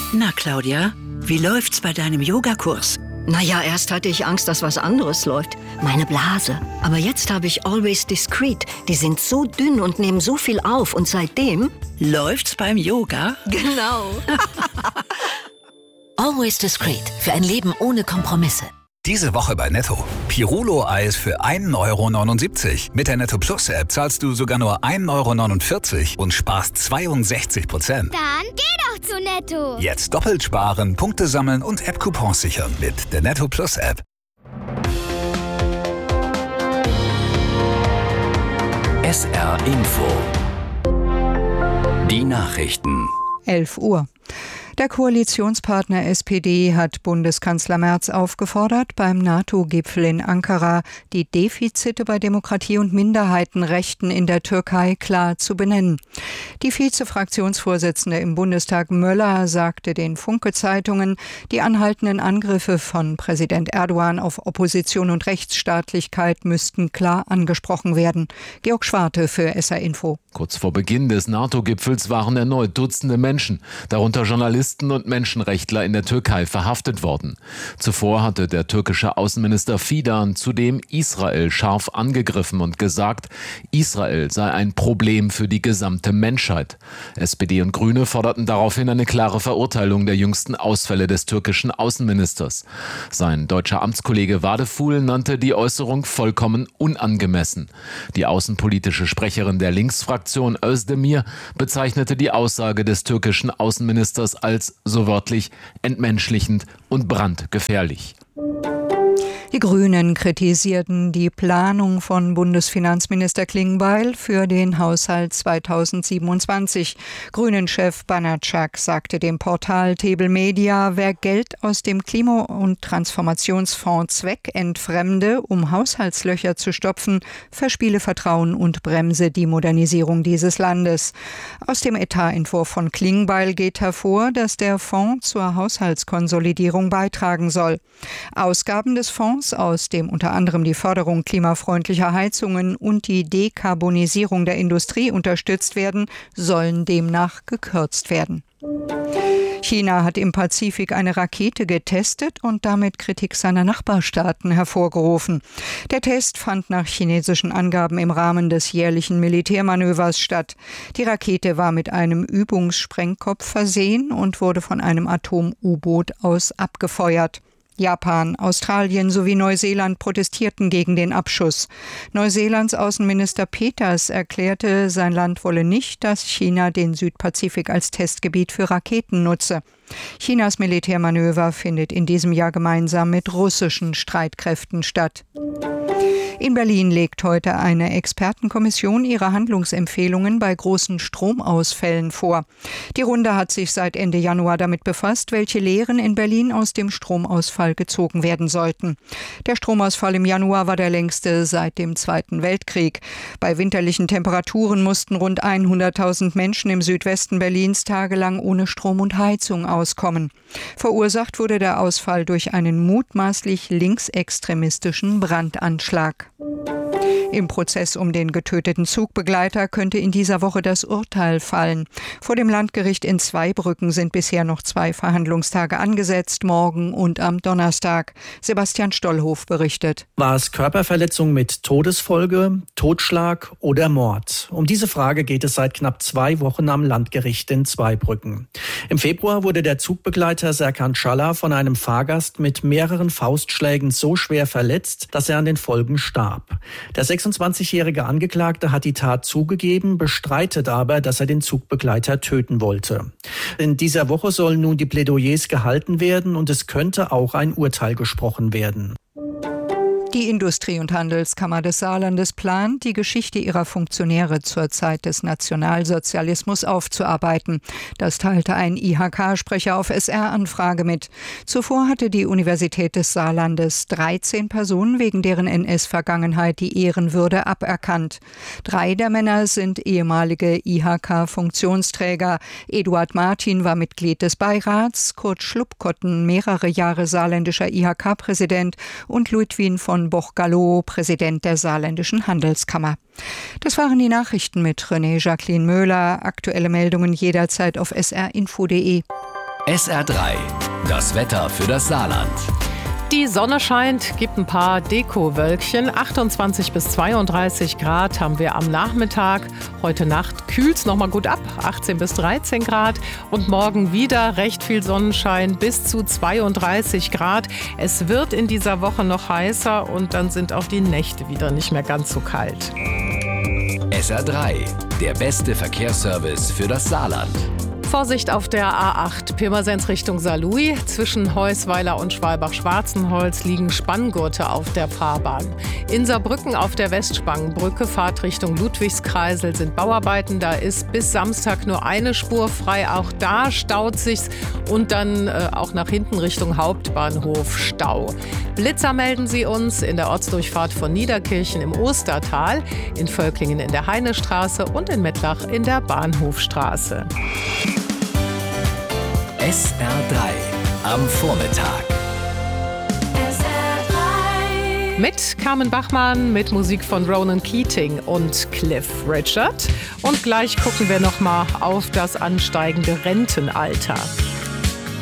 Na, Claudia, wie läuft's bei deinem Yogakurs? Naja, erst hatte ich Angst, dass was anderes läuft. Meine Blase. Aber jetzt habe ich Always Discreet. Die sind so dünn und nehmen so viel auf. Und seitdem... Läuft's beim Yoga? Genau. Always Discreet. Für ein Leben ohne Kompromisse. Diese Woche bei Netto. Pirulo-Eis für 1,79 €. Mit der Netto Plus App zahlst du sogar nur 1,49 € und sparst 62%. Dann geh doch zu Netto. Jetzt doppelt sparen, Punkte sammeln und App-Coupons sichern mit der Netto Plus App. SR Info. Die Nachrichten. 11 Uhr. Der Koalitionspartner SPD hat Bundeskanzler Merz aufgefordert, beim NATO-Gipfel in Ankara die Defizite bei Demokratie und Minderheitenrechten in der Türkei klar zu benennen. Die Vize-Fraktionsvorsitzende im Bundestag Möller sagte den Funke-Zeitungen, die anhaltenden Angriffe von Präsident Erdogan auf Opposition und Rechtsstaatlichkeit müssten klar angesprochen werden. Georg Schwarte für SR Info. Kurz vor Beginn des NATO-Gipfels waren erneut Dutzende Menschen, darunter Journalisten und Menschenrechtler in der Türkei, verhaftet worden. Zuvor hatte der türkische Außenminister Fidan zudem Israel scharf angegriffen und gesagt, Israel sei ein Problem für die gesamte Menschheit. SPD und Grüne forderten daraufhin eine klare Verurteilung der jüngsten Ausfälle des türkischen Außenministers. Sein deutscher Amtskollege Vadeful nannte die Äußerung vollkommen unangemessen. Die außenpolitische Sprecherin der Linksfraktion Özdemir bezeichnete die Aussage des türkischen Außenministers als so wörtlich entmenschlichend und brandgefährlich. Die Grünen kritisierten die Planung von Bundesfinanzminister Klingbeil für den Haushalt 2027. Grünen-Chef Banatschak sagte dem Portal Tebel Media, wer Geld aus dem Klima- und Transformationsfonds zweckentfremde, um Haushaltslöcher zu stopfen, verspiele Vertrauen und bremse die Modernisierung dieses Landes. Aus dem Etatentwurf von Klingbeil geht hervor, dass der Fonds zur Haushaltskonsolidierung beitragen soll. Ausgaben des Fonds, aus dem unter anderem die Förderung klimafreundlicher Heizungen und die Dekarbonisierung der Industrie unterstützt werden, sollen demnach gekürzt werden. China hat im Pazifik eine Rakete getestet und damit Kritik seiner Nachbarstaaten hervorgerufen. Der Test fand nach chinesischen Angaben im Rahmen des jährlichen Militärmanövers statt. Die Rakete war mit einem Übungssprengkopf versehen und wurde von einem Atom-U-Boot aus abgefeuert. Japan, Australien sowie Neuseeland protestierten gegen den Abschuss. Neuseelands Außenminister Peters erklärte, sein Land wolle nicht, dass China den Südpazifik als Testgebiet für Raketen nutze. Chinas Militärmanöver findet in diesem Jahr gemeinsam mit russischen Streitkräften statt. In Berlin legt heute eine Expertenkommission ihre Handlungsempfehlungen bei großen Stromausfällen vor. Die Runde hat sich seit Ende Januar damit befasst, welche Lehren in Berlin aus dem Stromausfall gezogen werden sollten. Der Stromausfall im Januar war der längste seit dem Zweiten Weltkrieg. Bei winterlichen Temperaturen mussten rund 100.000 Menschen im Südwesten Berlins tagelang ohne Strom und Heizung auskommen. Verursacht wurde der Ausfall durch einen mutmaßlich linksextremistischen Brandanschlag. Im Prozess um den getöteten Zugbegleiter könnte in dieser Woche das Urteil fallen. Vor dem Landgericht in Zweibrücken sind bisher noch 2 Verhandlungstage angesetzt, morgen und am Donnerstag. Sebastian Stollhof berichtet. War es Körperverletzung mit Todesfolge, Totschlag oder Mord? Um diese Frage geht es seit knapp 2 Wochen am Landgericht in Zweibrücken. Im Februar wurde der Zugbegleiter Serkan Schaller von einem Fahrgast mit mehreren Faustschlägen so schwer verletzt, dass er an den Folgen starb. Der 26-jährige Angeklagte hat die Tat zugegeben, bestreitet aber, dass er den Zugbegleiter töten wollte. In dieser Woche sollen nun die Plädoyers gehalten werden und es könnte auch ein Urteil gesprochen werden. Die Industrie- und Handelskammer des Saarlandes plant, die Geschichte ihrer Funktionäre zur Zeit des Nationalsozialismus aufzuarbeiten. Das teilte ein IHK-Sprecher auf SR-Anfrage mit. Zuvor hatte die Universität des Saarlandes 13 Personen wegen deren NS-Vergangenheit die Ehrenwürde aberkannt. 3 der Männer sind ehemalige IHK-Funktionsträger. Eduard Martin war Mitglied des Beirats, Kurt Schlupkotten mehrere Jahre saarländischer IHK-Präsident und Ludwin von Boch-Gallo, Präsident der Saarländischen Handelskammer. Das waren die Nachrichten mit René Jacqueline Möhler. Aktuelle Meldungen jederzeit auf srinfo.de. SR3, das Wetter für das Saarland. Die Sonne scheint, gibt ein paar Dekowölkchen. 28 bis 32 Grad haben wir am Nachmittag. Heute Nacht kühlt es nochmal gut ab, 18 bis 13 Grad. Und morgen wieder recht viel Sonnenschein, bis zu 32 Grad. Es wird in dieser Woche noch heißer und dann sind auch die Nächte wieder nicht mehr ganz so kalt. SR3, der beste Verkehrsservice für das Saarland. Vorsicht auf der A8 Pirmasens Richtung Saarlouis. Zwischen Heusweiler und Schwalbach-Schwarzenholz liegen Spanngurte auf der Fahrbahn. In Saarbrücken auf der Westspangenbrücke, Fahrt Richtung Ludwigskreisel, sind Bauarbeiten. Da ist bis Samstag nur eine Spur frei. Auch da staut sich's. Und dann auch nach hinten Richtung Hauptbahnhof Stau. Blitzer melden sie uns in der Ortsdurchfahrt von Niederkirchen im Ostertal, in Völklingen in der Heinestraße und in Mettlach in der Bahnhofstraße. SR3 am Vormittag. Mit Carmen Bachmann, mit Musik von Ronan Keating und Cliff Richard. Und gleich gucken wir noch mal auf das ansteigende Rentenalter.